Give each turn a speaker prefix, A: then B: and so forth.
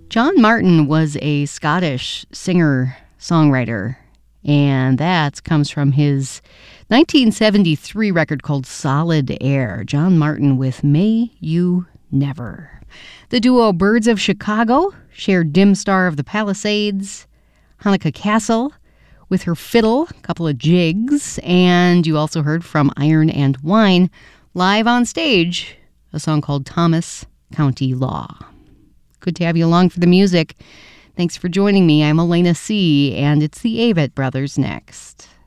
A: John Martin was a Scottish singer-songwriter, and that comes from his 1973 record called Solid Air. John Martin with May You Never. The duo Birds of Chicago shared Dim Star of the Palisades, Hanukkah Castle with her fiddle, a couple of jigs, and you also heard from Iron and Wine live on stage, a song called Thomas County Law. Good to have you along for the music. Thanks for joining me. I'm Elena C., and it's the Avett Brothers next.